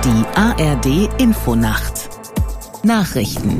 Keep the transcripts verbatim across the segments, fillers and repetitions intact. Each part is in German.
Die A R D-Infonacht. Nachrichten.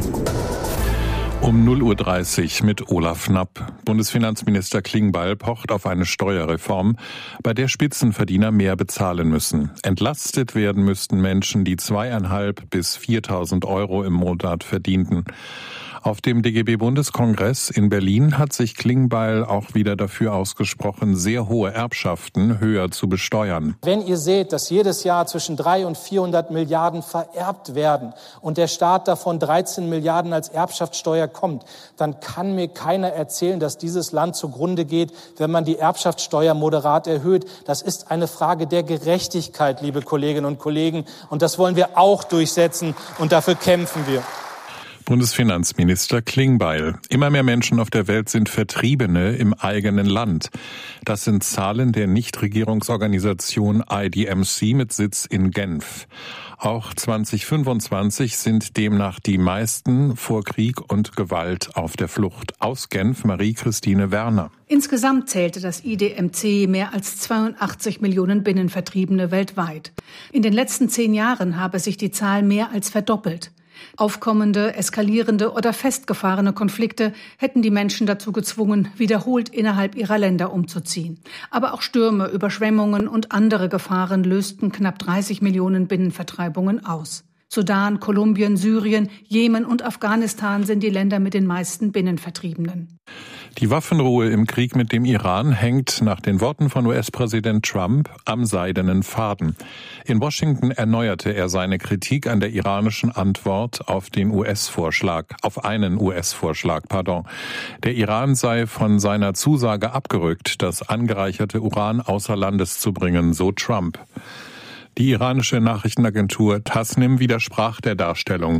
Um null Uhr dreißig mit Olaf Knapp. Bundesfinanzminister Klingbeil pocht auf eine Steuerreform, bei der Spitzenverdiener mehr bezahlen müssen. Entlastet werden müssten Menschen, die zweieinhalb bis viertausend Euro im Monat verdienten. Auf dem D G B-Bundeskongress in Berlin hat sich Klingbeil auch wieder dafür ausgesprochen, sehr hohe Erbschaften höher zu besteuern. Wenn ihr seht, dass jedes Jahr zwischen dreihundert und vierhundert Milliarden vererbt werden und der Staat davon dreizehn Milliarden als Erbschaftssteuer kommt, dann kann mir keiner erzählen, dass dieses Land zugrunde geht, wenn man die Erbschaftssteuer moderat erhöht. Das ist eine Frage der Gerechtigkeit, liebe Kolleginnen und Kollegen. Und das wollen wir auch durchsetzen und dafür kämpfen wir. Bundesfinanzminister Klingbeil. Immer mehr Menschen auf der Welt sind Vertriebene im eigenen Land. Das sind Zahlen der Nichtregierungsorganisation I D M C mit Sitz in Genf. Auch zwanzig fünfundzwanzig sind demnach die meisten vor Krieg und Gewalt auf der Flucht. Aus Genf Marie-Christine Werner. Insgesamt zählte das I D M C mehr als zweiundachtzig Millionen Binnenvertriebene weltweit. In den letzten zehn Jahren habe sich die Zahl mehr als verdoppelt. Aufkommende, eskalierende oder festgefahrene Konflikte hätten die Menschen dazu gezwungen, wiederholt innerhalb ihrer Länder umzuziehen. Aber auch Stürme, Überschwemmungen und andere Gefahren lösten knapp dreißig Millionen Binnenvertreibungen aus. Sudan, Kolumbien, Syrien, Jemen und Afghanistan sind die Länder mit den meisten Binnenvertriebenen. Die Waffenruhe im Krieg mit dem Iran hängt nach den Worten von U S-Präsident Trump am seidenen Faden. In Washington erneuerte er seine Kritik an der iranischen Antwort auf den U S-Vorschlag, auf einen U S-Vorschlag, pardon. Der Iran sei von seiner Zusage abgerückt, das angereicherte Uran außer Landes zu bringen, so Trump. Die iranische Nachrichtenagentur Tasnim widersprach der Darstellung.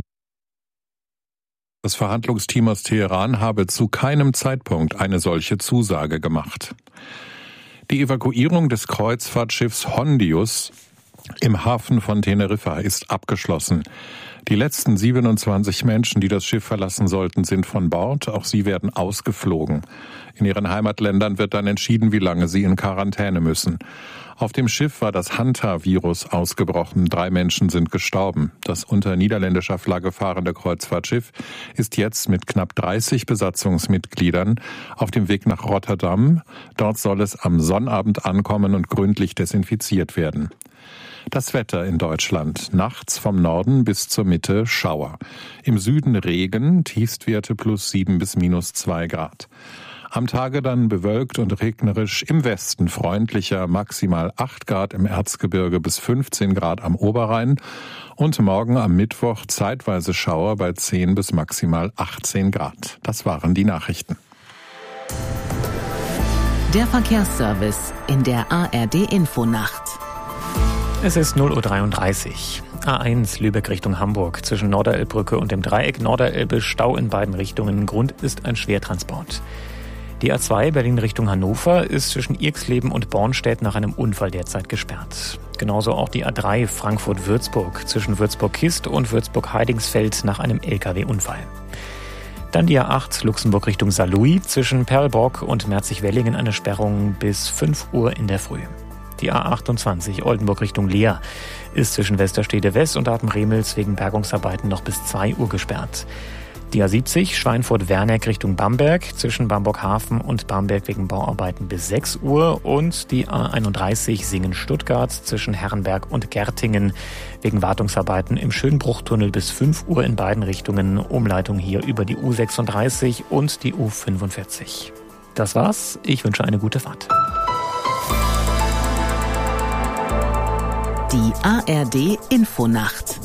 Das Verhandlungsteam aus Teheran habe zu keinem Zeitpunkt eine solche Zusage gemacht. Die Evakuierung des Kreuzfahrtschiffs Hondius im Hafen von Teneriffa ist abgeschlossen. Die letzten siebenundzwanzig Menschen, die das Schiff verlassen sollten, sind von Bord. Auch sie werden ausgeflogen. In ihren Heimatländern wird dann entschieden, wie lange sie in Quarantäne müssen. Auf dem Schiff war das Hanta-Virus ausgebrochen. Drei Menschen sind gestorben. Das unter niederländischer Flagge fahrende Kreuzfahrtschiff ist jetzt mit knapp dreißig Besatzungsmitgliedern auf dem Weg nach Rotterdam. Dort soll es am Sonnabend ankommen und gründlich desinfiziert werden. Das Wetter in Deutschland. Nachts vom Norden bis zur Mitte Schauer. Im Süden Regen, Tiefstwerte plus sieben bis minus zwei Grad. Am Tage dann bewölkt und regnerisch, im Westen freundlicher, maximal acht Grad im Erzgebirge bis fünfzehn Grad am Oberrhein und morgen am Mittwoch zeitweise Schauer bei zehn bis maximal achtzehn Grad. Das waren die Nachrichten. Der Verkehrsservice in der A R D-Infonacht. Es ist null Uhr dreiunddreißig. A eins Lübeck Richtung Hamburg. Zwischen Norderelbbrücke und dem Dreieck Norderelbe Stau in beiden Richtungen. Grund ist ein Schwertransport. Die A zwei Berlin Richtung Hannover ist zwischen Irxleben und Bornstedt nach einem Unfall derzeit gesperrt. Genauso auch die A drei Frankfurt-Würzburg zwischen Würzburg-Kist und Würzburg-Heidingsfeld nach einem L K W-Unfall. Dann die A acht Luxemburg Richtung Saarlouis zwischen Perlbrock und Merzig-Wellingen eine Sperrung bis fünf Uhr in der Früh. Die A achtundzwanzig Oldenburg Richtung Leer ist zwischen Westerstede West und Apenremels wegen Bergungsarbeiten noch bis zwei Uhr gesperrt. Die A siebzig Schweinfurt-Werneck Richtung Bamberg zwischen Bamberg-Hafen und Bamberg wegen Bauarbeiten bis sechs Uhr und die A einunddreißig Singen-Stuttgart zwischen Herrenberg und Gertingen wegen Wartungsarbeiten im Schönbruchtunnel bis fünf Uhr in beiden Richtungen. Umleitung hier über die U sechsunddreißig und die U fünfundvierzig. Das war's. Ich wünsche eine gute Fahrt. Die A R D-Infonacht.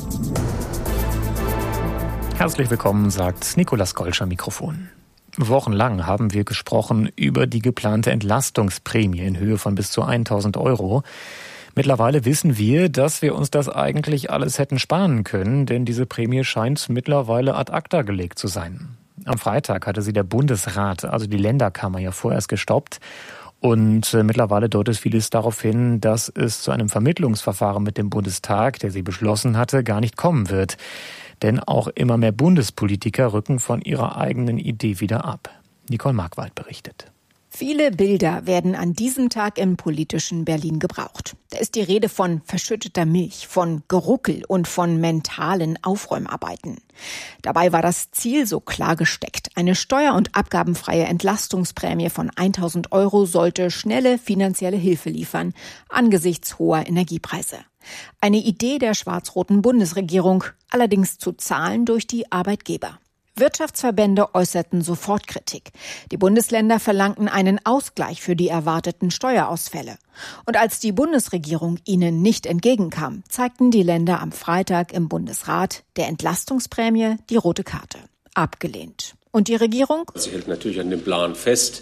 Herzlich willkommen, sagt Nikolaus Golsch am Mikrofon. Wochenlang haben wir gesprochen über die geplante Entlastungsprämie in Höhe von bis zu tausend Euro. Mittlerweile wissen wir, dass wir uns das eigentlich alles hätten sparen können, denn diese Prämie scheint mittlerweile ad acta gelegt zu sein. Am Freitag hatte sie der Bundesrat, also die Länderkammer, ja vorerst gestoppt. Und äh, mittlerweile deutet vieles darauf hin, dass es zu einem Vermittlungsverfahren mit dem Bundestag, der sie beschlossen hatte, gar nicht kommen wird. Denn auch immer mehr Bundespolitiker rücken von ihrer eigenen Idee wieder ab. Nicole Markwald berichtet. Viele Bilder werden an diesem Tag im politischen Berlin gebraucht. Da ist die Rede von verschütteter Milch, von Geruckel und von mentalen Aufräumarbeiten. Dabei war das Ziel so klar gesteckt. Eine steuer- und abgabenfreie Entlastungsprämie von tausend Euro sollte schnelle finanzielle Hilfe liefern, angesichts hoher Energiepreise. Eine Idee der schwarz-roten Bundesregierung, allerdings zu zahlen durch die Arbeitgeber. Wirtschaftsverbände äußerten sofort Kritik. Die Bundesländer verlangten einen Ausgleich für die erwarteten Steuerausfälle. Und als die Bundesregierung ihnen nicht entgegenkam, zeigten die Länder am Freitag im Bundesrat der Entlastungsprämie die rote Karte. Abgelehnt. Und die Regierung? Sie hält natürlich an dem Plan fest,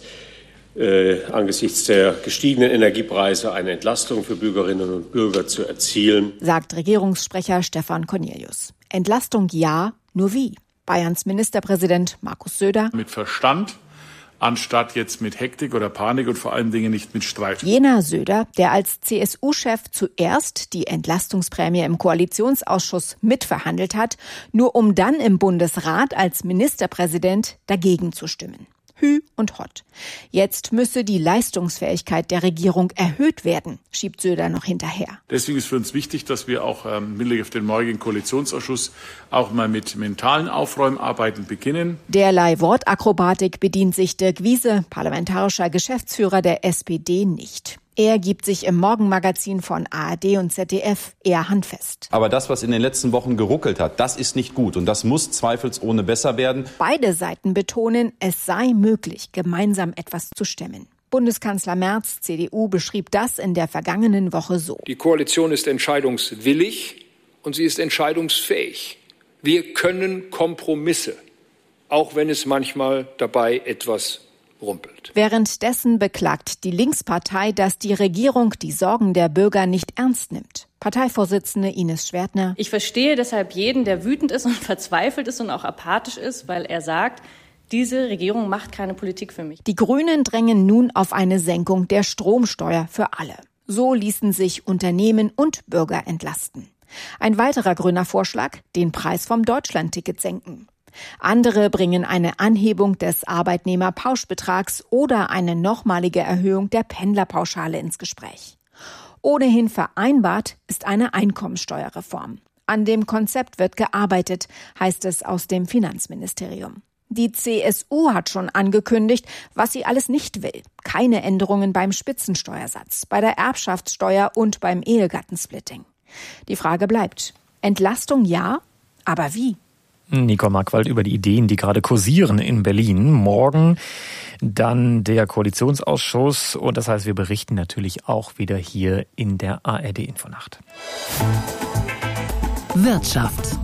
äh, angesichts der gestiegenen Energiepreise eine Entlastung für Bürgerinnen und Bürger zu erzielen, sagt Regierungssprecher Stefan Cornelius. Entlastung ja, nur wie? Bayerns Ministerpräsident Markus Söder. Mit Verstand, anstatt jetzt mit Hektik oder Panik und vor allen Dingen nicht mit Streit. Jener Söder, der als C S U-Chef zuerst die Entlastungsprämie im Koalitionsausschuss mitverhandelt hat, nur um dann im Bundesrat als Ministerpräsident dagegen zu stimmen. Hü und Hott. Jetzt müsse die Leistungsfähigkeit der Regierung erhöht werden, schiebt Söder noch hinterher. Deswegen ist für uns wichtig, dass wir auch ähm, mit Blick auf den morgigen Koalitionsausschuss auch mal mit mentalen Aufräumarbeiten beginnen. Derlei Wortakrobatik bedient sich Dirk Wiese, parlamentarischer Geschäftsführer der S P D, nicht. Er gibt sich im Morgenmagazin von A R D und Z D F eher handfest. Aber das, was in den letzten Wochen geruckelt hat, das ist nicht gut und das muss zweifelsohne besser werden. Beide Seiten betonen, es sei möglich, gemeinsam etwas zu stemmen. Bundeskanzler Merz, C D U, beschrieb das in der vergangenen Woche so. Die Koalition ist entscheidungswillig und sie ist entscheidungsfähig. Wir können Kompromisse, auch wenn es manchmal dabei etwas rumpelt. Währenddessen beklagt die Linkspartei, dass die Regierung die Sorgen der Bürger nicht ernst nimmt. Parteivorsitzende Ines Schwertner. Ich verstehe deshalb jeden, der wütend ist und verzweifelt ist und auch apathisch ist, weil er sagt, diese Regierung macht keine Politik für mich. Die Grünen drängen nun auf eine Senkung der Stromsteuer für alle. So ließen sich Unternehmen und Bürger entlasten. Ein weiterer grüner Vorschlag, den Preis vom Deutschlandticket senken. Andere bringen eine Anhebung des Arbeitnehmerpauschbetrags oder eine nochmalige Erhöhung der Pendlerpauschale ins Gespräch. Ohnehin vereinbart ist eine Einkommensteuerreform. An dem Konzept wird gearbeitet, heißt es aus dem Finanzministerium. Die C S U hat schon angekündigt, was sie alles nicht will. Keine Änderungen beim Spitzensteuersatz, bei der Erbschaftssteuer und beim Ehegattensplitting. Die Frage bleibt: Entlastung ja, aber wie? Nicole Markwald über die Ideen, die gerade kursieren in Berlin. Morgen dann der Koalitionsausschuss. Und das heißt, wir berichten natürlich auch wieder hier in der A R D-Infonacht. Wirtschaft.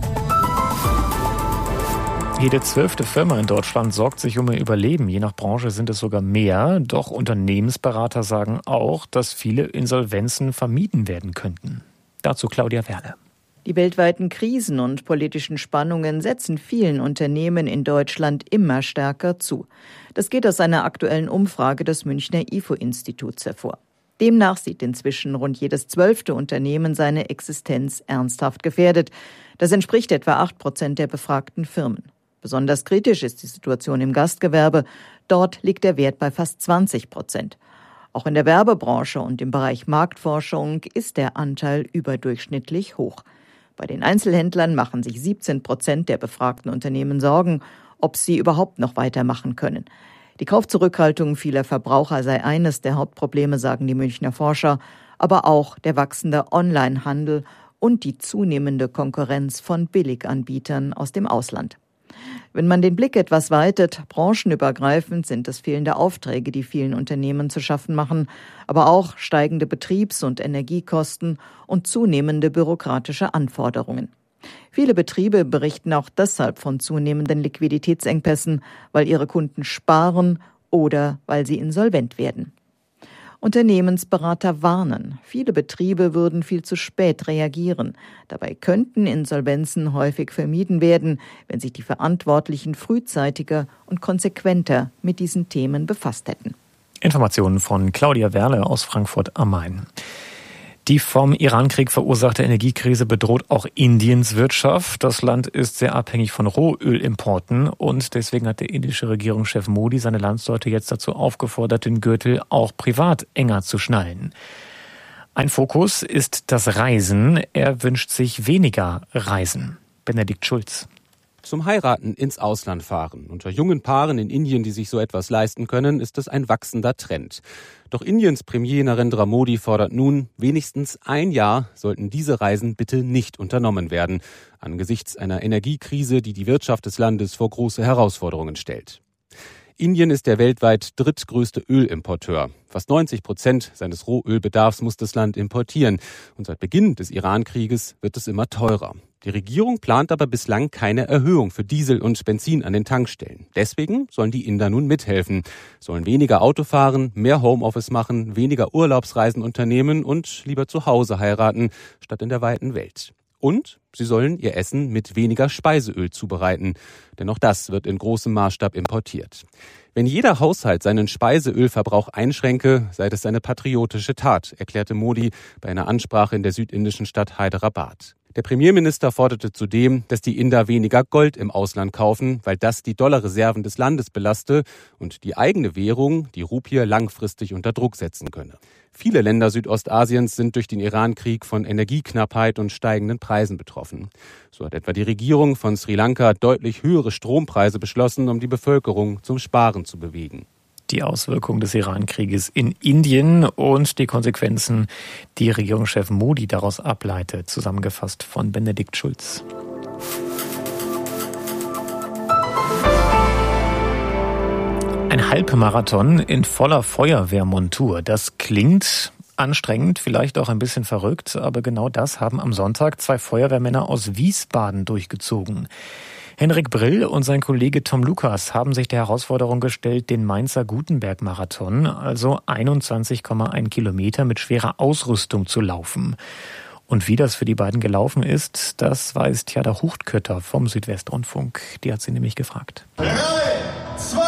Jede zwölfte Firma in Deutschland sorgt sich um ihr Überleben. Je nach Branche sind es sogar mehr. Doch Unternehmensberater sagen auch, dass viele Insolvenzen vermieden werden könnten. Dazu Claudia Werle. Die weltweiten Krisen und politischen Spannungen setzen vielen Unternehmen in Deutschland immer stärker zu. Das geht aus einer aktuellen Umfrage des Münchner I F O-Instituts hervor. Demnach sieht inzwischen rund jedes zwölfte Unternehmen seine Existenz ernsthaft gefährdet. Das entspricht etwa acht Prozent der befragten Firmen. Besonders kritisch ist die Situation im Gastgewerbe. Dort liegt der Wert bei fast zwanzig Prozent. Auch in der Werbebranche und im Bereich Marktforschung ist der Anteil überdurchschnittlich hoch. Bei den Einzelhändlern machen sich siebzehn Prozent der befragten Unternehmen Sorgen, ob sie überhaupt noch weitermachen können. Die Kaufzurückhaltung vieler Verbraucher sei eines der Hauptprobleme, sagen die Münchner Forscher, aber auch der wachsende Onlinehandel und die zunehmende Konkurrenz von Billiganbietern aus dem Ausland. Wenn man den Blick etwas weitet, branchenübergreifend sind es fehlende Aufträge, die vielen Unternehmen zu schaffen machen, aber auch steigende Betriebs- und Energiekosten und zunehmende bürokratische Anforderungen. Viele Betriebe berichten auch deshalb von zunehmenden Liquiditätsengpässen, weil ihre Kunden sparen oder weil sie insolvent werden. Unternehmensberater warnen, viele Betriebe würden viel zu spät reagieren. Dabei könnten Insolvenzen häufig vermieden werden, wenn sich die Verantwortlichen frühzeitiger und konsequenter mit diesen Themen befasst hätten. Informationen von Claudia Werle aus Frankfurt am Main. Die vom Irankrieg verursachte Energiekrise bedroht auch Indiens Wirtschaft. Das Land ist sehr abhängig von Rohölimporten und deswegen hat der indische Regierungschef Modi seine Landsleute jetzt dazu aufgefordert, den Gürtel auch privat enger zu schnallen. Ein Fokus ist das Reisen. Er wünscht sich weniger Reisen. Benedikt Schulz. Zum Heiraten ins Ausland fahren. Unter jungen Paaren in Indien, die sich so etwas leisten können, ist es ein wachsender Trend. Doch Indiens Premier Narendra Modi fordert nun, wenigstens ein Jahr sollten diese Reisen bitte nicht unternommen werden, angesichts einer Energiekrise, die die Wirtschaft des Landes vor große Herausforderungen stellt. Indien ist der weltweit drittgrößte Ölimporteur. Fast neunzig Prozent seines Rohölbedarfs muss das Land importieren. Und seit Beginn des Irankrieges wird es immer teurer. Die Regierung plant aber bislang keine Erhöhung für Diesel und Benzin an den Tankstellen. Deswegen sollen die Inder nun mithelfen, sollen weniger Auto fahren, mehr Homeoffice machen, weniger Urlaubsreisen unternehmen und lieber zu Hause heiraten, statt in der weiten Welt. Und sie sollen ihr Essen mit weniger Speiseöl zubereiten, denn auch das wird in großem Maßstab importiert. Wenn jeder Haushalt seinen Speiseölverbrauch einschränke, sei das eine patriotische Tat, erklärte Modi bei einer Ansprache in der südindischen Stadt Hyderabad. Der Premierminister forderte zudem, dass die Inder weniger Gold im Ausland kaufen, weil das die Dollarreserven des Landes belaste und die eigene Währung, die Rupie, langfristig unter Druck setzen könne. Viele Länder Südostasiens sind durch den Irankrieg von Energieknappheit und steigenden Preisen betroffen. So hat etwa die Regierung von Sri Lanka deutlich höhere Strompreise beschlossen, um die Bevölkerung zum Sparen zu bewegen. Die Auswirkungen des Irankrieges in Indien und die Konsequenzen, die Regierungschef Modi daraus ableitet, zusammengefasst von Benedikt Schulz. Ein Halbmarathon in voller Feuerwehrmontur. Das klingt anstrengend, vielleicht auch ein bisschen verrückt, aber genau das haben am Sonntag zwei Feuerwehrmänner aus Wiesbaden durchgezogen. Henrik Brill und sein Kollege Tom Lukas haben sich der Herausforderung gestellt, den Mainzer Gutenberg-Marathon, also einundzwanzig Komma eins Kilometer mit schwerer Ausrüstung zu laufen. Und wie das für die beiden gelaufen ist, das weiß Tjada Huchtkötter vom Südwestrundfunk. Die hat sie nämlich gefragt. Drei, zwei,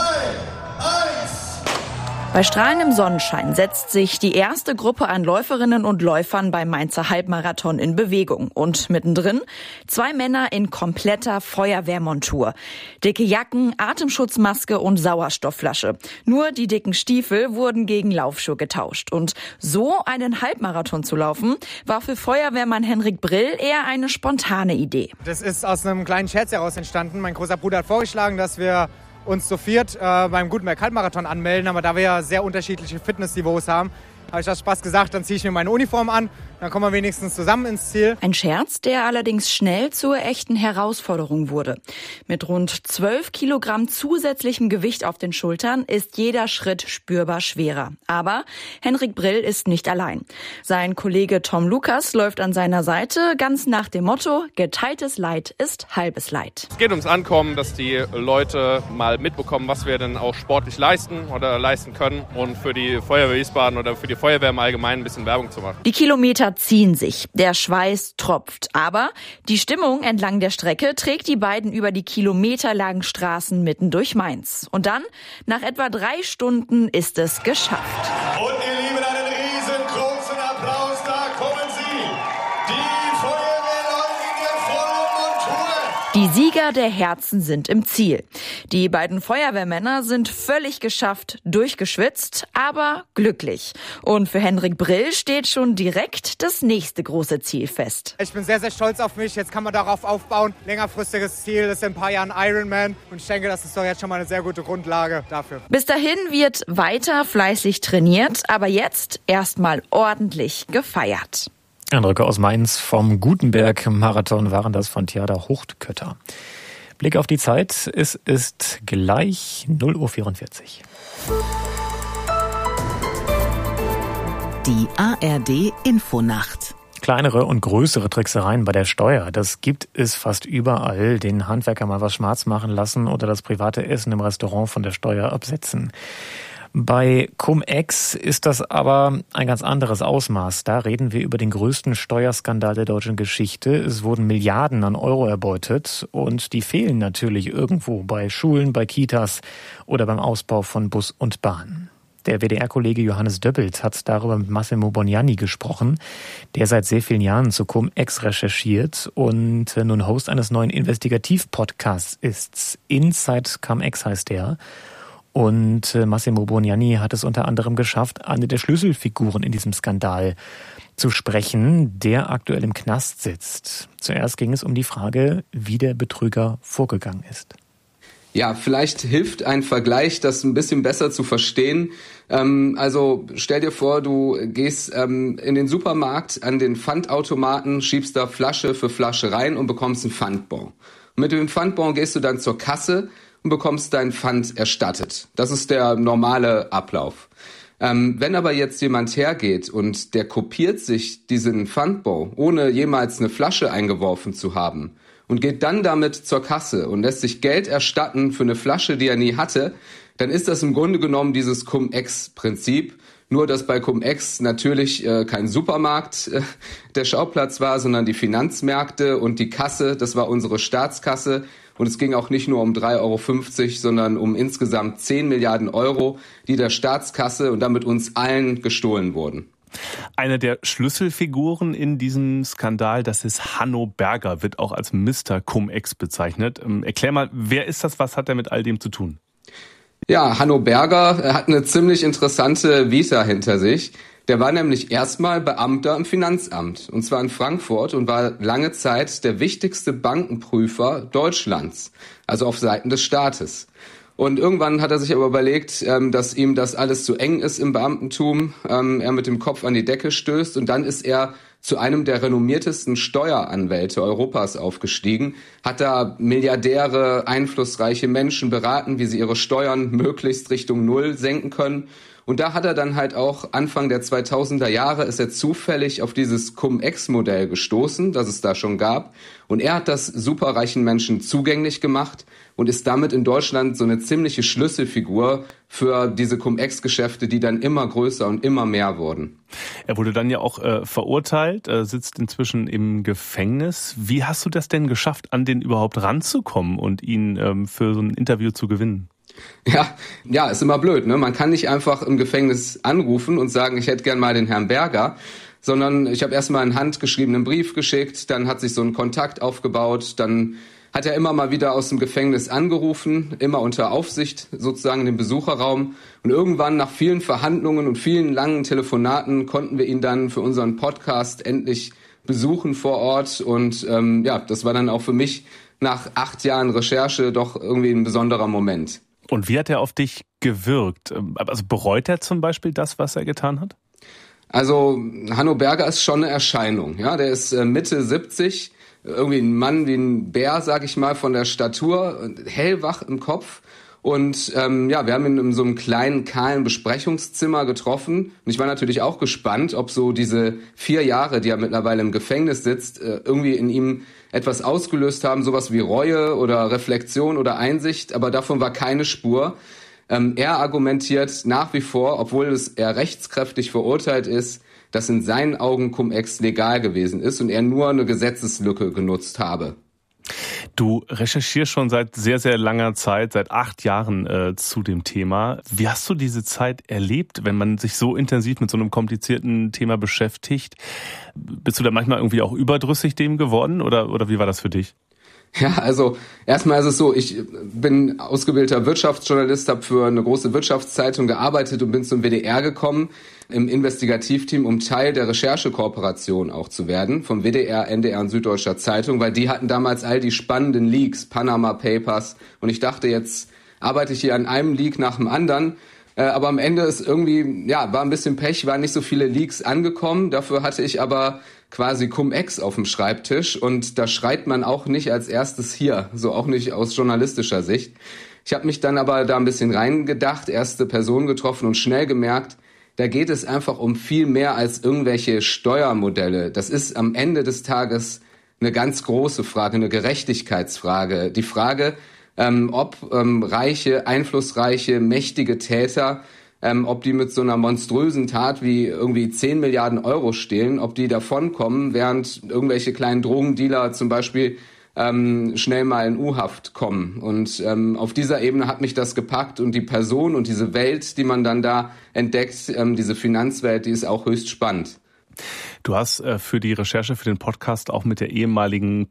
Bei strahlendem Sonnenschein setzt sich die erste Gruppe an Läuferinnen und Läufern beim Mainzer Halbmarathon in Bewegung. Und mittendrin zwei Männer in kompletter Feuerwehrmontur. Dicke Jacken, Atemschutzmaske und Sauerstoffflasche. Nur die dicken Stiefel wurden gegen Laufschuhe getauscht. Und so einen Halbmarathon zu laufen, war für Feuerwehrmann Henrik Brill eher eine spontane Idee. Das ist aus einem kleinen Scherz heraus entstanden. Mein großer Bruder hat vorgeschlagen, dass wir uns zu viert äh, beim Gutenberg Halbmarathon anmelden, aber da wir ja sehr unterschiedliche Fitnessniveaus haben, habe ich aus Spaß gesagt, dann ziehe ich mir meine Uniform an, dann kommen wir wenigstens zusammen ins Ziel. Ein Scherz, der allerdings schnell zur echten Herausforderung wurde. Mit rund zwölf Kilogramm zusätzlichem Gewicht auf den Schultern ist jeder Schritt spürbar schwerer. Aber Henrik Brill ist nicht allein. Sein Kollege Tom Lukas läuft an seiner Seite, ganz nach dem Motto, geteiltes Leid ist halbes Leid. Es geht ums Ankommen, dass die Leute mal mitbekommen, was wir denn auch sportlich leisten oder leisten können und für die Feuerwehr Wiesbaden oder für die Feuerwehr im Allgemeinen ein bisschen Werbung zu machen. Die Kilometer ziehen sich, der Schweiß tropft, aber die Stimmung entlang der Strecke trägt die beiden über die kilometerlangen Straßen mitten durch Mainz. Und dann, nach etwa drei Stunden, ist es geschafft. Und ihr Lieben, einen riesengroßen Applaus, da kommen sie, die Feuerwehrleute in der vollen Montur. Die Sieger der Herzen sind im Ziel. Die beiden Feuerwehrmänner sind völlig geschafft, durchgeschwitzt, aber glücklich. Und für Henrik Brill steht schon direkt das nächste große Ziel fest. Ich bin sehr, sehr stolz auf mich. Jetzt kann man darauf aufbauen. Längerfristiges Ziel ist in ein paar Jahren Ironman. Und ich denke, das ist doch jetzt schon mal eine sehr gute Grundlage dafür. Bis dahin wird weiter fleißig trainiert, aber jetzt erstmal ordentlich gefeiert. Eindrücke aus Mainz vom Gutenberg-Marathon waren das von Tjada Huchtkötter. Blick auf die Zeit, es ist gleich null Uhr vierundvierzig. Die A R D Infonacht. Kleinere und größere Tricksereien bei der Steuer, das gibt es fast überall. Den Handwerker mal was schwarz machen lassen oder das private Essen im Restaurant von der Steuer absetzen. Bei Cum-Ex ist das aber ein ganz anderes Ausmaß. Da reden wir über den größten Steuerskandal der deutschen Geschichte. Es wurden Milliarden an Euro erbeutet und die fehlen natürlich irgendwo bei Schulen, bei Kitas oder beim Ausbau von Bus und Bahn. Der W D R-Kollege Johannes Döppelt hat darüber mit Massimo Bognanni gesprochen, der seit sehr vielen Jahren zu Cum-Ex recherchiert und nun Host eines neuen Investigativ-Podcasts ist. Inside Cum-Ex heißt der. Und Massimo Bognanni hat es unter anderem geschafft, eine der Schlüsselfiguren in diesem Skandal zu sprechen, der aktuell im Knast sitzt. Zuerst ging es um die Frage, wie der Betrüger vorgegangen ist. Ja, vielleicht hilft ein Vergleich, das ein bisschen besser zu verstehen. Ähm, also stell dir vor, du gehst ähm, in den Supermarkt an den Pfandautomaten, schiebst da Flasche für Flasche rein und bekommst einen Pfandbon. Und mit dem Pfandbon gehst du dann zur Kasse und bekommst dein Pfand erstattet. Das ist der normale Ablauf. Ähm, wenn aber jetzt jemand hergeht und der kopiert sich diesen Pfandbon, ohne jemals eine Flasche eingeworfen zu haben, und geht dann damit zur Kasse und lässt sich Geld erstatten für eine Flasche, die er nie hatte, dann ist das im Grunde genommen dieses Cum-Ex-Prinzip. Nur, dass bei Cum-Ex natürlich äh, kein Supermarkt äh, der Schauplatz war, sondern die Finanzmärkte und die Kasse, das war unsere Staatskasse. Und es ging auch nicht nur um drei Euro fünfzig, sondern um insgesamt zehn Milliarden Euro, die der Staatskasse und damit uns allen gestohlen wurden. Eine der Schlüsselfiguren in diesem Skandal, das ist Hanno Berger, wird auch als Mister Cum-Ex bezeichnet. Ähm, erklär mal, wer ist das, was hat er mit all dem zu tun? Ja, Hanno Berger hat eine ziemlich interessante Vita hinter sich. Der war nämlich erstmal Beamter im Finanzamt, und zwar in Frankfurt, und war lange Zeit der wichtigste Bankenprüfer Deutschlands, also auf Seiten des Staates. Und irgendwann hat er sich aber überlegt, dass ihm das alles zu eng ist im Beamtentum, er mit dem Kopf an die Decke stößt, und dann ist er zu einem der renommiertesten Steueranwälte Europas aufgestiegen, hat da Milliardäre, einflussreiche Menschen beraten, wie sie ihre Steuern möglichst Richtung Null senken können. Und da hat er dann halt auch Anfang der zweitausender Jahre ist er zufällig auf dieses Cum-Ex-Modell gestoßen, das es da schon gab. Und er hat das superreichen Menschen zugänglich gemacht und ist damit in Deutschland so eine ziemliche Schlüsselfigur für diese Cum-Ex-Geschäfte, die dann immer größer und immer mehr wurden. Er wurde dann ja auch äh, verurteilt, äh, sitzt inzwischen im Gefängnis. Wie hast du das denn geschafft, an den überhaupt ranzukommen und ihn ähm, für so ein Interview zu gewinnen? Ja, ja, ist immer blöd, ne? Man kann nicht einfach im Gefängnis anrufen und sagen, ich hätte gern mal den Herrn Berger, sondern ich habe erstmal einen handgeschriebenen Brief geschickt, dann hat sich so ein Kontakt aufgebaut, dann hat er immer mal wieder aus dem Gefängnis angerufen, immer unter Aufsicht sozusagen in den Besucherraum, und irgendwann nach vielen Verhandlungen und vielen langen Telefonaten konnten wir ihn dann für unseren Podcast endlich besuchen vor Ort, und ähm, ja, das war dann auch für mich nach acht Jahren Recherche doch irgendwie ein besonderer Moment. Und wie hat er auf dich gewirkt? Also bereut er zum Beispiel das, was er getan hat? Also Hanno Berger ist schon eine Erscheinung. Ja, der ist Mitte siebzig, irgendwie ein Mann wie ein Bär, sag ich mal, von der Statur, hellwach im Kopf. Und ähm, ja, wir haben ihn in so einem kleinen, kahlen Besprechungszimmer getroffen. Und ich war natürlich auch gespannt, ob so diese vier Jahre, die er mittlerweile im Gefängnis sitzt, äh, irgendwie in ihm etwas ausgelöst haben, sowas wie Reue oder Reflexion oder Einsicht. Aber davon war keine Spur. Ähm, er argumentiert nach wie vor, obwohl es er rechtskräftig verurteilt ist, dass in seinen Augen Cum-Ex legal gewesen ist und er nur eine Gesetzeslücke genutzt habe. Du recherchierst schon seit sehr, sehr langer Zeit, seit acht Jahren äh, zu dem Thema. Wie hast du diese Zeit erlebt, wenn man sich so intensiv mit so einem komplizierten Thema beschäftigt? Bist du da manchmal irgendwie auch überdrüssig dem geworden, oder, oder wie war das für dich? Ja, also erstmal ist es so, ich bin ausgebildeter Wirtschaftsjournalist, habe für eine große Wirtschaftszeitung gearbeitet und bin zum W D R gekommen im Investigativteam, um Teil der Recherchekooperation auch zu werden, vom W D R, N D R und Süddeutscher Zeitung, weil die hatten damals all die spannenden Leaks, Panama Papers, und ich dachte, jetzt arbeite ich hier an einem Leak nach dem anderen. Aber am Ende ist irgendwie, ja, war ein bisschen Pech, waren nicht so viele Leaks angekommen. Dafür hatte ich aber quasi Cum-Ex auf dem Schreibtisch, und da schreit man auch nicht als erstes hier, so auch nicht aus journalistischer Sicht. Ich habe mich dann aber da ein bisschen reingedacht, erste Person getroffen und schnell gemerkt, da geht es einfach um viel mehr als irgendwelche Steuermodelle. Das ist am Ende des Tages eine ganz große Frage, eine Gerechtigkeitsfrage. Die Frage, Ähm, ob ähm, reiche, einflussreiche, mächtige Täter, ähm, ob die mit so einer monströsen Tat wie irgendwie zehn Milliarden Euro stehlen, ob die davonkommen, während irgendwelche kleinen Drogendealer zum Beispiel ähm, schnell mal in U-Haft kommen. Und ähm, auf dieser Ebene hat mich das gepackt und die Person und diese Welt, die man dann da entdeckt, ähm, diese Finanzwelt, die ist auch höchst spannend. Du hast äh, für die Recherche für den Podcast auch mit der ehemaligen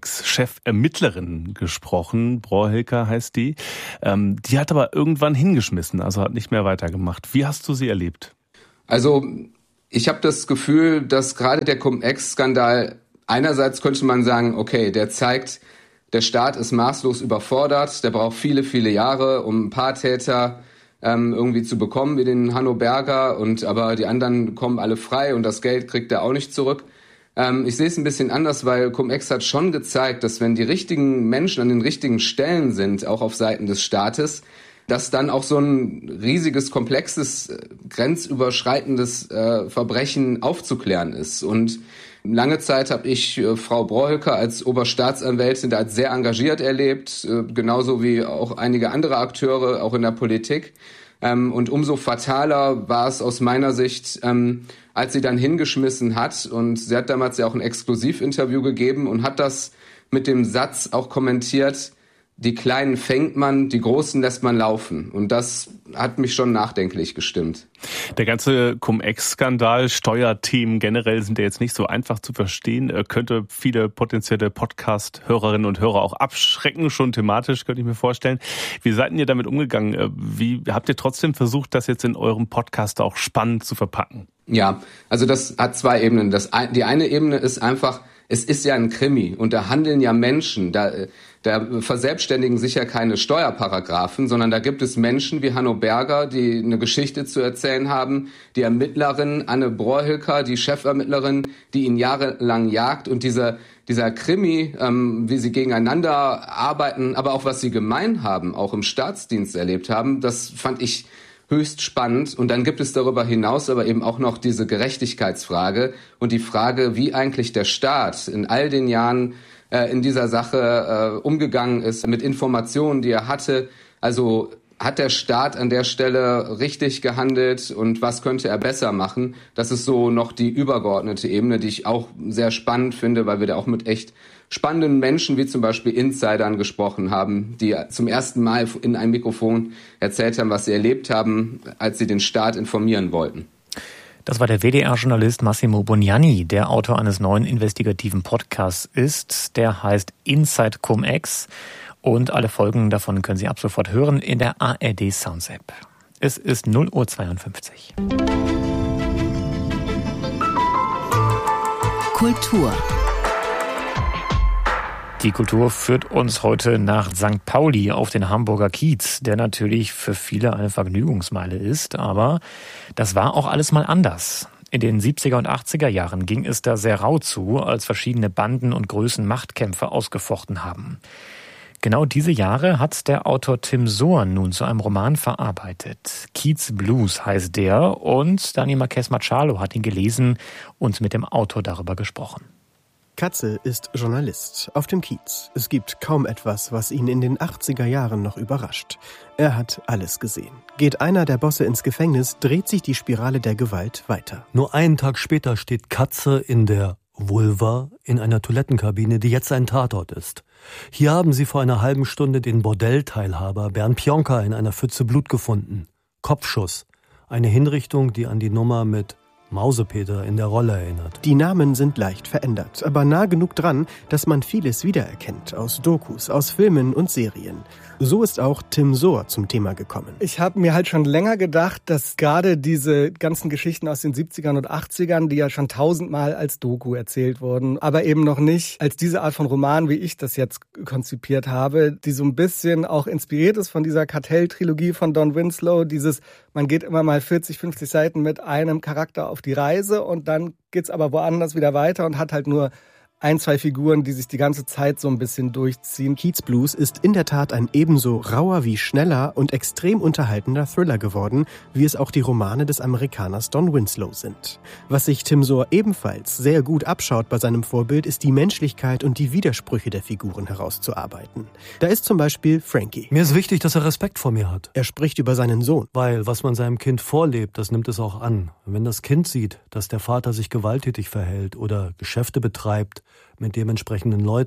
Cum-Ex-Chefermittlerin gesprochen. Brohilker heißt die. Ähm, die hat aber irgendwann hingeschmissen, also hat nicht mehr weitergemacht. Wie hast du sie erlebt? Also ich habe das Gefühl, dass gerade der Cum-Ex-Skandal, einerseits könnte man sagen, okay, der zeigt, der Staat ist maßlos überfordert, der braucht viele, viele Jahre, um ein paar Täter ähm, irgendwie zu bekommen, wie den Hanno Berger, und aber die anderen kommen alle frei und das Geld kriegt er auch nicht zurück. Ähm, ich sehe es ein bisschen anders, weil Cum-Ex hat schon gezeigt, dass wenn die richtigen Menschen an den richtigen Stellen sind, auch auf Seiten des Staates, dass dann auch so ein riesiges, komplexes, grenzüberschreitendes äh, Verbrechen aufzuklären ist. Und lange Zeit habe ich äh, Frau Brohilker als Oberstaatsanwältin da als sehr engagiert erlebt, äh, genauso wie auch einige andere Akteure, auch in der Politik. Ähm, und umso fataler war es aus meiner Sicht, ähm, als sie dann hingeschmissen hat. Und sie hat damals ja auch ein Exklusivinterview gegeben und hat das mit dem Satz auch kommentiert: Die Kleinen fängt man, die Großen lässt man laufen. Und das hat mich schon nachdenklich gestimmt. Der ganze Cum-Ex-Skandal, Steuerthemen generell sind ja jetzt nicht so einfach zu verstehen. Könnte viele potenzielle Podcast-Hörerinnen und Hörer auch abschrecken, schon thematisch, könnte ich mir vorstellen. Wie seid ihr damit umgegangen? Wie habt ihr trotzdem versucht, das jetzt in eurem Podcast auch spannend zu verpacken? Ja, also das hat zwei Ebenen. Das, die eine Ebene ist einfach, es ist ja ein Krimi und da handeln ja Menschen, da, da verselbstständigen sich ja keine Steuerparagraphen, sondern da gibt es Menschen wie Hanno Berger, die eine Geschichte zu erzählen haben, die Ermittlerin Anne Brohilker, die Chefermittlerin, die ihn jahrelang jagt, und dieser dieser Krimi, ähm, wie sie gegeneinander arbeiten, aber auch was sie gemein haben, auch im Staatsdienst erlebt haben, das fand ich höchst spannend. Und dann gibt es darüber hinaus aber eben auch noch diese Gerechtigkeitsfrage und die Frage, wie eigentlich der Staat in all den Jahren äh, in dieser Sache äh, umgegangen ist, mit Informationen, die er hatte. Also hat der Staat an der Stelle richtig gehandelt und was könnte er besser machen? Das ist so noch die übergeordnete Ebene, die ich auch sehr spannend finde, weil wir da auch mit echt spannenden Menschen wie zum Beispiel Insidern gesprochen haben, die zum ersten Mal in ein Mikrofon erzählt haben, was sie erlebt haben, als sie den Staat informieren wollten. Das war der W D R-Journalist Massimo Boniani, der Autor eines neuen investigativen Podcasts ist. Der heißt Inside Cum-Ex und alle Folgen davon können Sie ab sofort hören in der A R D Sounds App. Es ist null Uhr zweiundfünfzig. Kultur. Die Kultur führt uns heute nach Sankt Pauli auf den Hamburger Kiez, der natürlich für viele eine Vergnügungsmeile ist, aber das war auch alles mal anders. In den siebziger und achtziger Jahren ging es da sehr rau zu, als verschiedene Banden und Größen Machtkämpfe ausgefochten haben. Genau diese Jahre hat der Autor Tim Sohr nun zu einem Roman verarbeitet. Kiez Blues heißt der, und Daniel Marquez Machado hat ihn gelesen und mit dem Autor darüber gesprochen. Katze ist Journalist auf dem Kiez. Es gibt kaum etwas, was ihn in den achtziger Jahren noch überrascht. Er hat alles gesehen. Geht einer der Bosse ins Gefängnis, dreht sich die Spirale der Gewalt weiter. Nur einen Tag später steht Katze in der Vulva in einer Toilettenkabine, die jetzt ein Tatort ist. Hier haben sie vor einer halben Stunde den Bordellteilhaber Bernd Pionka in einer Pfütze Blut gefunden. Kopfschuss. Eine Hinrichtung, die an die Nummer mit Mausepeter in der Rolle erinnert. Die Namen sind leicht verändert, aber nah genug dran, dass man vieles wiedererkennt aus Dokus, aus Filmen und Serien. So ist auch Tim Sohr zum Thema gekommen. Ich habe mir halt schon länger gedacht, dass gerade diese ganzen Geschichten aus den siebzigern und achtzigern, die ja schon tausendmal als Doku erzählt wurden, aber eben noch nicht als diese Art von Roman, wie ich das jetzt konzipiert habe, die so ein bisschen auch inspiriert ist von dieser Kartell-Trilogie von Don Winslow, dieses, man geht immer mal vierzig, fünfzig Seiten mit einem Charakter auf die Reise und dann geht's aber woanders wieder weiter und hat halt nur ein, zwei Figuren, die sich die ganze Zeit so ein bisschen durchziehen. Kiez Blues ist in der Tat ein ebenso rauer wie schneller und extrem unterhaltender Thriller geworden, wie es auch die Romane des Amerikaners Don Winslow sind. Was sich Tim Sohr ebenfalls sehr gut abschaut bei seinem Vorbild, ist die Menschlichkeit und die Widersprüche der Figuren herauszuarbeiten. Da ist zum Beispiel Frankie. Mir ist wichtig, dass er Respekt vor mir hat. Er spricht über seinen Sohn. Weil was man seinem Kind vorlebt, das nimmt es auch an. Wenn das Kind sieht, dass der Vater sich gewalttätig verhält oder Geschäfte betreibt mit dementsprechenden Leuten,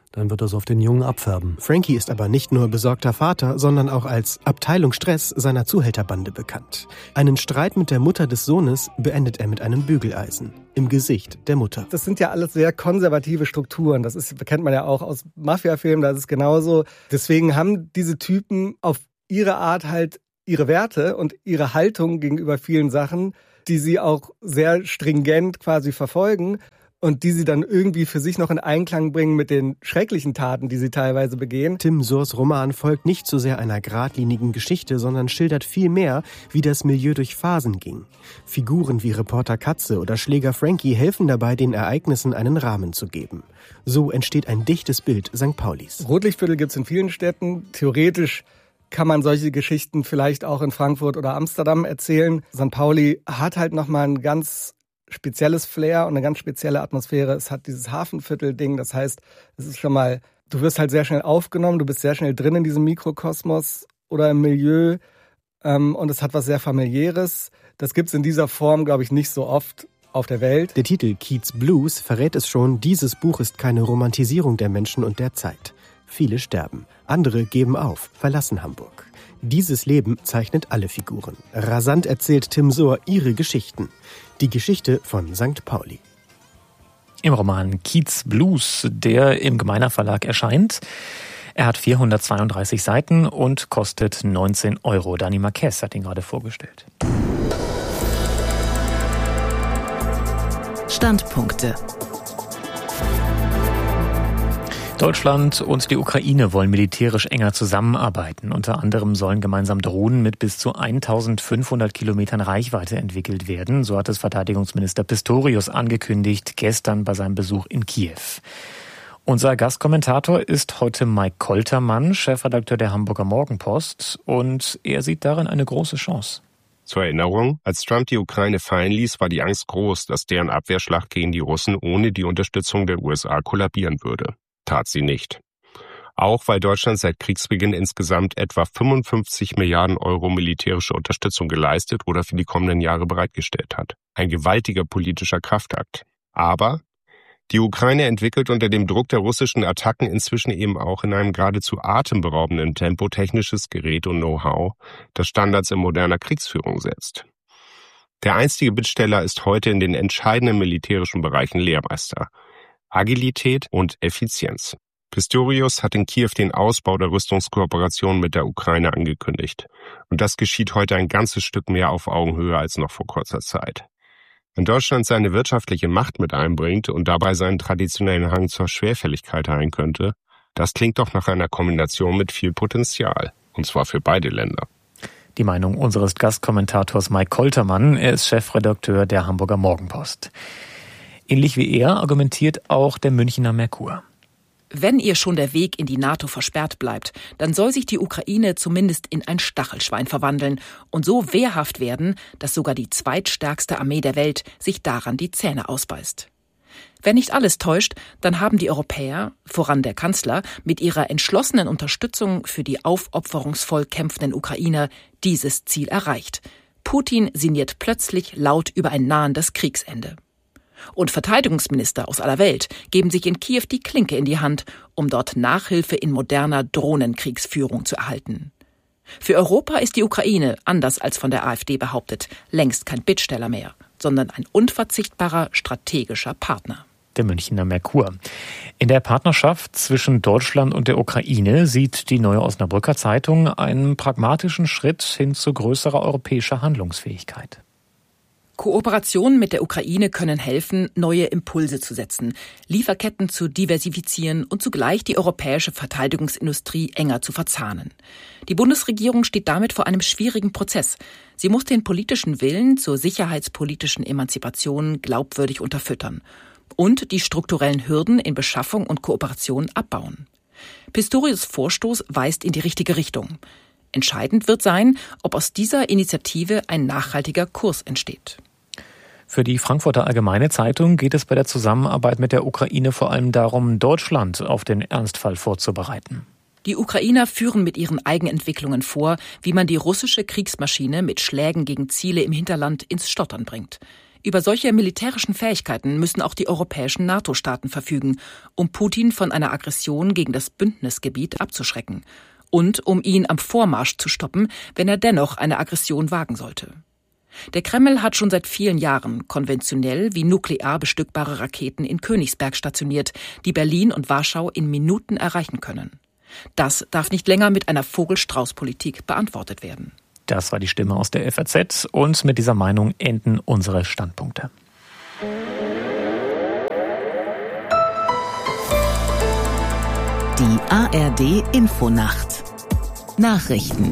dann wird das auf den Jungen abfärben. Frankie ist aber nicht nur besorgter Vater, sondern auch als Abteilung Stress seiner Zuhälterbande bekannt. Einen Streit mit der Mutter des Sohnes beendet er mit einem Bügeleisen im Gesicht der Mutter. Das sind ja alles sehr konservative Strukturen. Das ist, kennt man ja auch aus Mafia-Filmen, da ist es genauso. Deswegen haben diese Typen auf ihre Art halt ihre Werte und ihre Haltung gegenüber vielen Sachen, die sie auch sehr stringent quasi verfolgen und die sie dann irgendwie für sich noch in Einklang bringen mit den schrecklichen Taten, die sie teilweise begehen. Tim Soers Roman folgt nicht so sehr einer geradlinigen Geschichte, sondern schildert vielmehr, wie das Milieu durch Phasen ging. Figuren wie Reporter Katze oder Schläger Frankie helfen dabei, den Ereignissen einen Rahmen zu geben. So entsteht ein dichtes Bild Sankt Paulis. Rotlichtviertel gibt es in vielen Städten. Theoretisch kann man solche Geschichten vielleicht auch in Frankfurt oder Amsterdam erzählen. Sankt Pauli hat halt nochmal ein ganz spezielles Flair und eine ganz spezielle Atmosphäre. Es hat dieses Hafenviertel-Ding, das heißt, es ist schon mal, du wirst halt sehr schnell aufgenommen, du bist sehr schnell drin in diesem Mikrokosmos oder im Milieu ähm, und es hat was sehr Familiäres. Das gibt's in dieser Form, glaube ich, nicht so oft auf der Welt. Der Titel Keats Blues verrät es schon, dieses Buch ist keine Romantisierung der Menschen und der Zeit. Viele sterben, andere geben auf, verlassen Hamburg. Dieses Leben zeichnet alle Figuren. Rasant erzählt Tim Soer ihre Geschichten. Die Geschichte von Sankt Pauli. Im Roman Keats Blues, der im Gemeiner Verlag erscheint. Er hat vierhundertzweiunddreißig Seiten und kostet neunzehn Euro. Dani Marquez hat ihn gerade vorgestellt. Standpunkte. Deutschland und die Ukraine wollen militärisch enger zusammenarbeiten. Unter anderem sollen gemeinsam Drohnen mit bis zu eintausendfünfhundert Kilometern Reichweite entwickelt werden. So hat es Verteidigungsminister Pistorius angekündigt, gestern bei seinem Besuch in Kiew. Unser Gastkommentator ist heute Mike Koltermann, Chefredakteur der Hamburger Morgenpost. Und er sieht darin eine große Chance. Zur Erinnerung, als Trump die Ukraine fallen ließ, war die Angst groß, dass deren Abwehrschlacht gegen die Russen ohne die Unterstützung der U S A kollabieren würde. Tat sie nicht. Auch weil Deutschland seit Kriegsbeginn insgesamt etwa fünfundfünfzig Milliarden Euro militärische Unterstützung geleistet oder für die kommenden Jahre bereitgestellt hat. Ein gewaltiger politischer Kraftakt. Aber die Ukraine entwickelt unter dem Druck der russischen Attacken inzwischen eben auch in einem geradezu atemberaubenden Tempo technisches Gerät und Know-how, das Standards in moderner Kriegsführung setzt. Der einstige Bittsteller ist heute in den entscheidenden militärischen Bereichen Lehrmeister. Agilität und Effizienz. Pistorius hat in Kiew den Ausbau der Rüstungskooperation mit der Ukraine angekündigt. Und das geschieht heute ein ganzes Stück mehr auf Augenhöhe als noch vor kurzer Zeit. Wenn Deutschland seine wirtschaftliche Macht mit einbringt und dabei seinen traditionellen Hang zur Schwerfälligkeit ein könnte, das klingt doch nach einer Kombination mit viel Potenzial. Und zwar für beide Länder. Die Meinung unseres Gastkommentators Mike Koltermann. Er ist Chefredakteur der Hamburger Morgenpost. Ähnlich wie er argumentiert auch der Münchner Merkur. Wenn ihr schon der Weg in die NATO versperrt bleibt, dann soll sich die Ukraine zumindest in ein Stachelschwein verwandeln und so wehrhaft werden, dass sogar die zweitstärkste Armee der Welt sich daran die Zähne ausbeißt. Wenn nicht alles täuscht, dann haben die Europäer, voran der Kanzler, mit ihrer entschlossenen Unterstützung für die aufopferungsvoll kämpfenden Ukrainer dieses Ziel erreicht. Putin sinniert plötzlich laut über ein nahendes Kriegsende. Und Verteidigungsminister aus aller Welt geben sich in Kiew die Klinke in die Hand, um dort Nachhilfe in moderner Drohnenkriegsführung zu erhalten. Für Europa ist die Ukraine, anders als von der AfD behauptet, längst kein Bittsteller mehr, sondern ein unverzichtbarer strategischer Partner. Der Münchner Merkur. In der Partnerschaft zwischen Deutschland und der Ukraine sieht die Neue Osnabrücker Zeitung einen pragmatischen Schritt hin zu größerer europäischer Handlungsfähigkeit. Kooperationen mit der Ukraine können helfen, neue Impulse zu setzen, Lieferketten zu diversifizieren und zugleich die europäische Verteidigungsindustrie enger zu verzahnen. Die Bundesregierung steht damit vor einem schwierigen Prozess. Sie muss den politischen Willen zur sicherheitspolitischen Emanzipation glaubwürdig unterfüttern und die strukturellen Hürden in Beschaffung und Kooperation abbauen. Pistorius' Vorstoß weist in die richtige Richtung. Entscheidend wird sein, ob aus dieser Initiative ein nachhaltiger Kurs entsteht. Für die Frankfurter Allgemeine Zeitung geht es bei der Zusammenarbeit mit der Ukraine vor allem darum, Deutschland auf den Ernstfall vorzubereiten. Die Ukrainer führen mit ihren Eigenentwicklungen vor, wie man die russische Kriegsmaschine mit Schlägen gegen Ziele im Hinterland ins Stottern bringt. Über solche militärischen Fähigkeiten müssen auch die europäischen NATO-Staaten verfügen, um Putin von einer Aggression gegen das Bündnisgebiet abzuschrecken und um ihn am Vormarsch zu stoppen, wenn er dennoch eine Aggression wagen sollte. Der Kreml hat schon seit vielen Jahren konventionell wie nuklear bestückbare Raketen in Königsberg stationiert, die Berlin und Warschau in Minuten erreichen können. Das darf nicht länger mit einer Vogel-Strauß-Politik beantwortet werden. Das war die Stimme aus der F A Z und mit dieser Meinung enden unsere Standpunkte. Die A R D Infonacht. Nachrichten.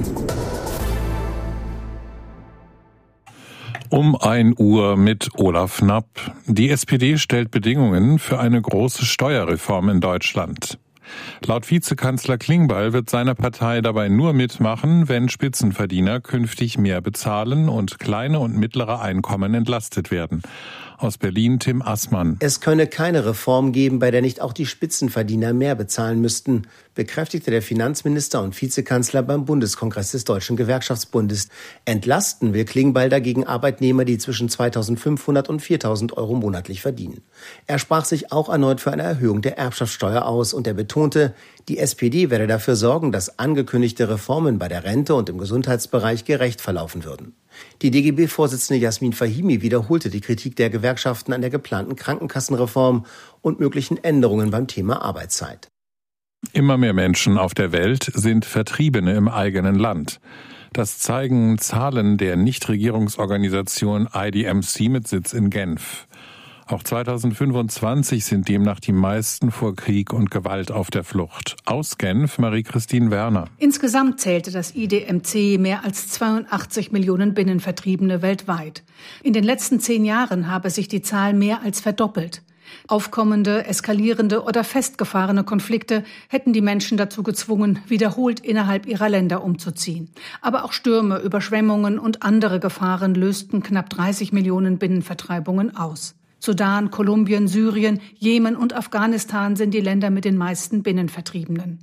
Um ein Uhr mit Olaf Knapp. Die S P D stellt Bedingungen für eine große Steuerreform in Deutschland. Laut Vizekanzler Klingbeil wird seine Partei dabei nur mitmachen, wenn Spitzenverdiener künftig mehr bezahlen und kleine und mittlere Einkommen entlastet werden. Aus Berlin Tim Assmann. Es könne keine Reform geben, bei der nicht auch die Spitzenverdiener mehr bezahlen müssten, bekräftigte der Finanzminister und Vizekanzler beim Bundeskongress des Deutschen Gewerkschaftsbundes. Entlasten will Klingbeil dagegen Arbeitnehmer, die zwischen zweitausendfünfhundert und viertausend Euro monatlich verdienen. Er sprach sich auch erneut für eine Erhöhung der Erbschaftssteuer aus und er betonte, die S P D werde dafür sorgen, dass angekündigte Reformen bei der Rente und im Gesundheitsbereich gerecht verlaufen würden. Die D G B-Vorsitzende Jasmin Fahimi wiederholte die Kritik der Gewerkschaften an der geplanten Krankenkassenreform und möglichen Änderungen beim Thema Arbeitszeit. Immer mehr Menschen auf der Welt sind Vertriebene im eigenen Land. Das zeigen Zahlen der Nichtregierungsorganisation I D M C mit Sitz in Genf. Auch zweitausendfünfundzwanzig sind demnach die meisten vor Krieg und Gewalt auf der Flucht. Aus Genf, Marie-Christine Werner. Insgesamt zählte das I D M C mehr als zweiundachtzig Millionen Binnenvertriebene weltweit. In den letzten zehn Jahren habe sich die Zahl mehr als verdoppelt. Aufkommende, eskalierende oder festgefahrene Konflikte hätten die Menschen dazu gezwungen, wiederholt innerhalb ihrer Länder umzuziehen. Aber auch Stürme, Überschwemmungen und andere Gefahren lösten knapp dreißig Millionen Binnenvertreibungen aus. Sudan, Kolumbien, Syrien, Jemen und Afghanistan sind die Länder mit den meisten Binnenvertriebenen.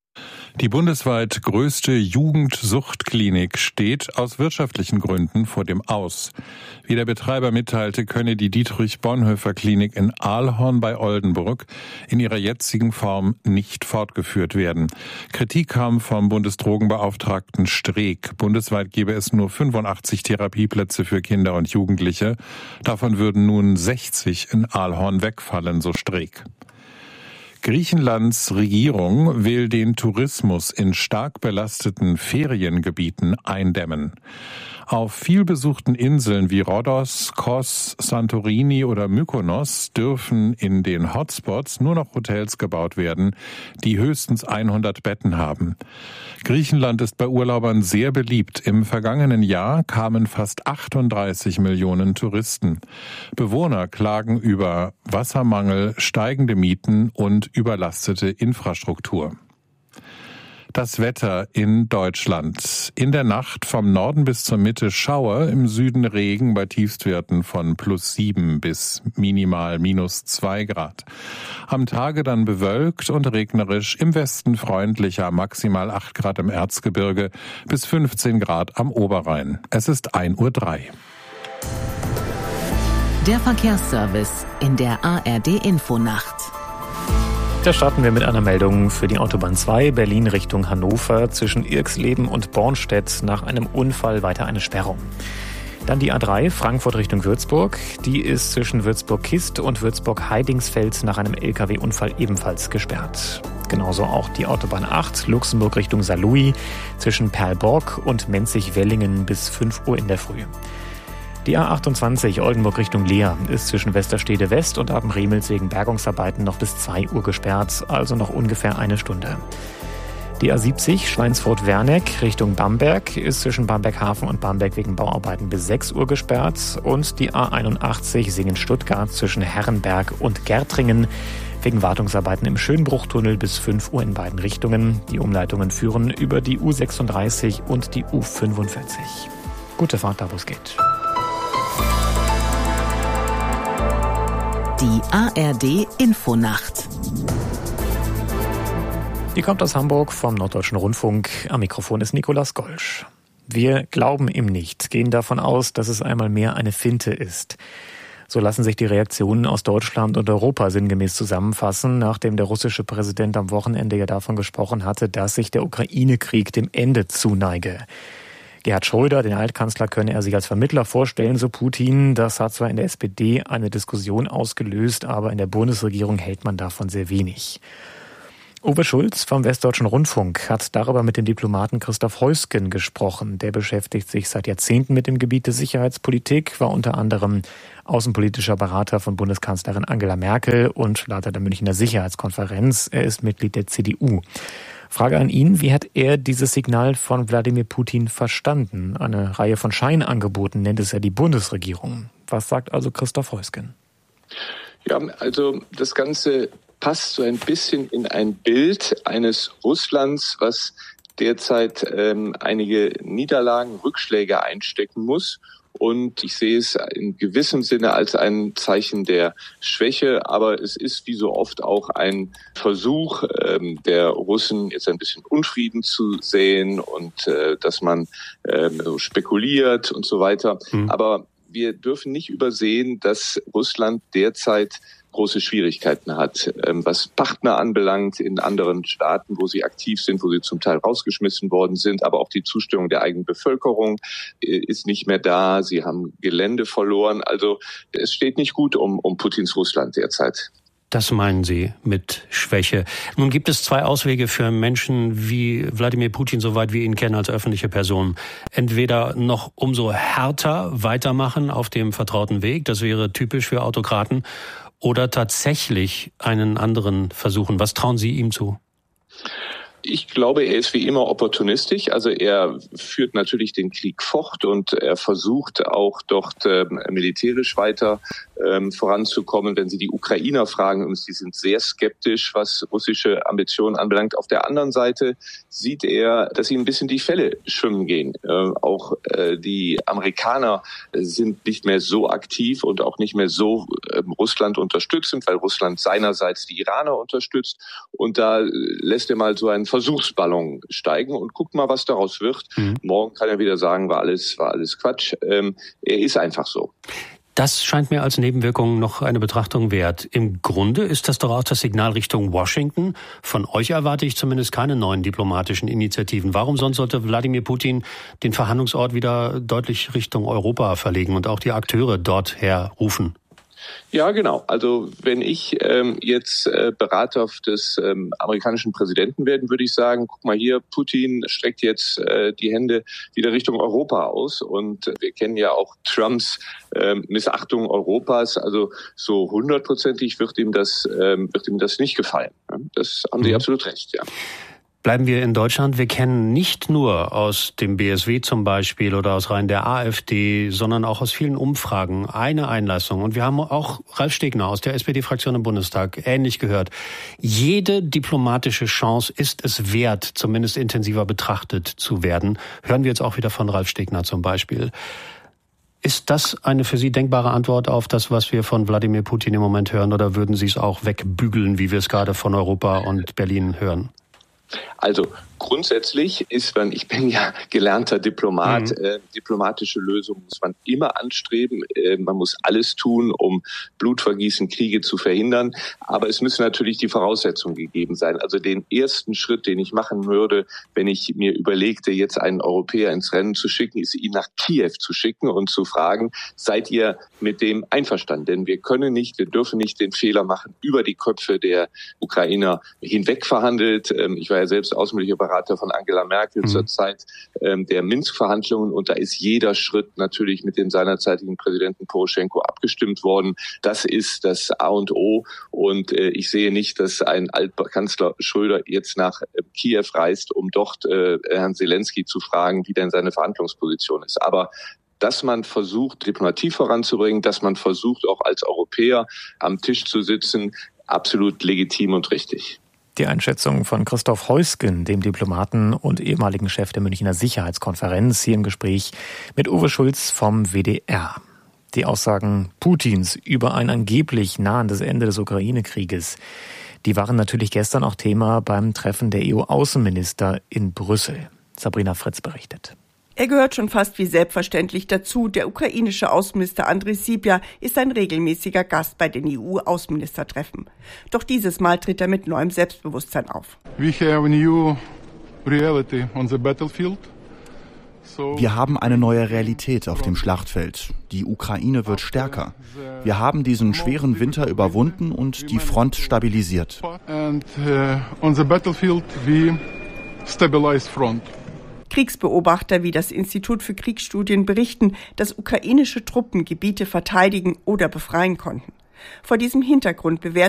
Die bundesweit größte Jugendsuchtklinik steht aus wirtschaftlichen Gründen vor dem Aus. Wie der Betreiber mitteilte, könne die Dietrich-Bonhoeffer-Klinik in Ahlhorn bei Oldenburg in ihrer jetzigen Form nicht fortgeführt werden. Kritik kam vom Bundesdrogenbeauftragten Streeck. Bundesweit gebe es nur fünfundachtzig Therapieplätze für Kinder und Jugendliche. Davon würden nun sechzig in Ahlhorn wegfallen, so Streeck. Griechenlands Regierung will den Tourismus in stark belasteten Feriengebieten eindämmen. Auf vielbesuchten Inseln wie Rhodos, Kos, Santorini oder Mykonos dürfen in den Hotspots nur noch Hotels gebaut werden, die höchstens hundert Betten haben. Griechenland ist bei Urlaubern sehr beliebt. Im vergangenen Jahr kamen fast achtunddreißig Millionen Touristen. Bewohner klagen über Wassermangel, steigende Mieten und überlastete Infrastruktur. Das Wetter in Deutschland. In der Nacht vom Norden bis zur Mitte Schauer, im Süden Regen bei Tiefstwerten von plus sieben bis minimal minus zwei Grad. Am Tage dann bewölkt und regnerisch, im Westen freundlicher, maximal acht Grad im Erzgebirge bis fünfzehn Grad am Oberrhein. Es ist ein Uhr drei. Der Verkehrsservice in der A R D Infonacht. Da starten wir mit einer Meldung für die Autobahn zwei, Berlin Richtung Hannover, zwischen Irxleben und Bornstedt nach einem Unfall weiter eine Sperrung. Dann die A drei, Frankfurt Richtung Würzburg. Die ist zwischen Würzburg-Kist und Würzburg-Heidingsfeld nach einem L K W-Unfall ebenfalls gesperrt. Genauso auch die Autobahn acht, Luxemburg Richtung Saarlouis, zwischen Perlborg und Menzig-Wellingen bis fünf Uhr in der Früh. Die A achtundzwanzig, Oldenburg Richtung Leer, ist zwischen Westerstede West und Abenremels wegen Bergungsarbeiten noch bis zwei Uhr gesperrt, also noch ungefähr eine Stunde. Die A siebzig, Schweinsfurt-Werneck Richtung Bamberg, ist zwischen Bamberg-Hafen und Bamberg wegen Bauarbeiten bis sechs Uhr gesperrt. Und die A einundachtzig, Singen-Stuttgart zwischen Herrenberg und Gärtringen, wegen Wartungsarbeiten im Schönbruchtunnel bis fünf Uhr in beiden Richtungen. Die Umleitungen führen über die U sechsunddreißig und die U fünfundvierzig. Gute Fahrt da, wo es geht. Die A R D Infonacht. Die kommt aus Hamburg vom Norddeutschen Rundfunk. Am Mikrofon ist Nikolaus Golsch. Wir glauben ihm nicht, gehen davon aus, dass es einmal mehr eine Finte ist. So lassen sich die Reaktionen aus Deutschland und Europa sinngemäß zusammenfassen, nachdem der russische Präsident am Wochenende ja davon gesprochen hatte, dass sich der Ukraine-Krieg dem Ende zuneige. Gerhard Schröder, den Altkanzler, könne er sich als Vermittler vorstellen, so Putin. Das hat zwar in der S P D eine Diskussion ausgelöst, aber in der Bundesregierung hält man davon sehr wenig. Uwe Schulz vom Westdeutschen Rundfunk hat darüber mit dem Diplomaten Christoph Heusgen gesprochen. Der beschäftigt sich seit Jahrzehnten mit dem Gebiet der Sicherheitspolitik, war unter anderem außenpolitischer Berater von Bundeskanzlerin Angela Merkel und Leiter der Münchner Sicherheitskonferenz. Er ist Mitglied der C D U. Frage an ihn, wie hat er dieses Signal von Wladimir Putin verstanden? Eine Reihe von Scheinangeboten nennt es ja die Bundesregierung. Was sagt also Christoph Heusgen? Ja, also das Ganze passt so ein bisschen in ein Bild eines Russlands, was derzeit ähm, einige Niederlagen, Rückschläge einstecken muss. Und ich sehe es in gewissem Sinne als ein Zeichen der Schwäche. Aber es ist wie so oft auch ein Versuch ähm, der Russen, jetzt ein bisschen Unfrieden zu säen und äh, dass man ähm, so spekuliert und so weiter. Mhm. Aber wir dürfen nicht übersehen, dass Russland derzeit große Schwierigkeiten hat, was Partner anbelangt in anderen Staaten, wo sie aktiv sind, wo sie zum Teil rausgeschmissen worden sind. Aber auch die Zustimmung der eigenen Bevölkerung ist nicht mehr da. Sie haben Gelände verloren. Also es steht nicht gut um, um Putins Russland derzeit. Das meinen Sie mit Schwäche. Nun gibt es zwei Auswege für Menschen wie Wladimir Putin, soweit wir ihn kennen als öffentliche Person. Entweder noch umso härter weitermachen auf dem vertrauten Weg, das wäre typisch für Autokraten, oder tatsächlich einen anderen versuchen. Was trauen Sie ihm zu? Ich glaube, er ist wie immer opportunistisch. Also er führt natürlich den Krieg fort und er versucht auch dort ähm, militärisch weiter ähm, voranzukommen. Wenn Sie die Ukrainer fragen, und sie sind sehr skeptisch, was russische Ambitionen anbelangt. Auf der anderen Seite sieht er, dass ihm ein bisschen die Fälle schwimmen gehen. Äh, auch äh, die Amerikaner sind nicht mehr so aktiv und auch nicht mehr so äh, Russland unterstützend, weil Russland seinerseits die Iraner unterstützt. Und da lässt er mal so einen Versuchsballon steigen und guckt mal, was daraus wird. Mhm. Morgen kann er wieder sagen, war alles, war alles Quatsch. Ähm, er ist einfach so. Das scheint mir als Nebenwirkung noch eine Betrachtung wert. Im Grunde ist das doch auch das Signal Richtung Washington. Von euch erwarte ich zumindest keine neuen diplomatischen Initiativen. Warum sonst sollte Wladimir Putin den Verhandlungsort wieder deutlich Richtung Europa verlegen und auch die Akteure dorthin rufen? Ja, genau. Also wenn ich ähm, jetzt äh, Berater des ähm, amerikanischen Präsidenten werden, würde ich sagen, guck mal hier, Putin streckt jetzt äh, die Hände wieder Richtung Europa aus. Und äh, wir kennen ja auch Trumps äh, Missachtung Europas. Also so hundertprozentig wird ihm das, ähm, wird ihm das nicht gefallen. Das haben Sie mhm. absolut recht, ja. Bleiben wir in Deutschland. Wir kennen nicht nur aus dem B S W zum Beispiel oder aus Reihen der AfD, sondern auch aus vielen Umfragen eine Einlassung. Und wir haben auch Ralf Stegner aus der S P D-Fraktion im Bundestag ähnlich gehört. Jede diplomatische Chance ist es wert, zumindest intensiver betrachtet zu werden. Hören wir jetzt auch wieder von Ralf Stegner zum Beispiel. Ist das eine für Sie denkbare Antwort auf das, was wir von Wladimir Putin im Moment hören? Oder würden Sie es auch wegbügeln, wie wir es gerade von Europa und Berlin hören? Also grundsätzlich ist man, ich bin ja gelernter Diplomat, mhm. äh, diplomatische Lösungen muss man immer anstreben. Äh, man muss alles tun, um Blutvergießen, Kriege zu verhindern. Aber es müssen natürlich die Voraussetzungen gegeben sein. Also den ersten Schritt, den ich machen würde, wenn ich mir überlegte, jetzt einen Europäer ins Rennen zu schicken, ist ihn nach Kiew zu schicken und zu fragen, seid ihr mit dem einverstanden? Denn wir können nicht, wir dürfen nicht den Fehler machen, über die Köpfe der Ukrainer hinweg verhandelt. Ähm, ich war ja selbst außenpolitischer Berater von Angela Merkel mhm. zur Zeit ähm, der Minsk-Verhandlungen und da ist jeder Schritt natürlich mit dem seinerzeitigen Präsidenten Poroschenko abgestimmt worden. Das ist das A und O und äh, ich sehe nicht, dass ein Altkanzler Schröder jetzt nach äh, Kiew reist, um dort äh, Herrn Zelensky zu fragen, wie denn seine Verhandlungsposition ist. Aber dass man versucht, Diplomatie voranzubringen, dass man versucht, auch als Europäer am Tisch zu sitzen, absolut legitim und richtig. Die Einschätzung von Christoph Heusgen, dem Diplomaten und ehemaligen Chef der Münchner Sicherheitskonferenz, hier im Gespräch mit Uwe Schulz vom W D R. Die Aussagen Putins über ein angeblich nahendes Ende des Ukraine-Krieges, die waren natürlich gestern auch Thema beim Treffen der E U-Außenminister in Brüssel. Sabrina Fritz berichtet. Er gehört schon fast wie selbstverständlich dazu. Der ukrainische Außenminister Andriy Sybiha ist ein regelmäßiger Gast bei den E U-Außenministertreffen. Doch dieses Mal tritt er mit neuem Selbstbewusstsein auf. We have a new reality on the battlefield. Wir haben eine neue Realität auf dem Schlachtfeld. Die Ukraine wird stärker. Wir haben diesen schweren Winter überwunden und die Front stabilisiert. And uh, on the battlefield we stabilize front. Kriegsbeobachter wie das Institut für Kriegsstudien berichten, dass ukrainische Truppen Gebiete verteidigen oder befreien konnten. Vor diesem Hintergrund bewertet